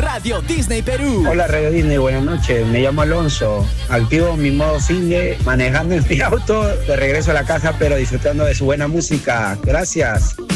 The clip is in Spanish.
Radio Disney Perú. Hola Radio Disney, buenas noches. Me llamo Alonso. Activo mi modo single, manejando en mi auto de regreso a la casa, pero disfrutando de su buena música. Gracias.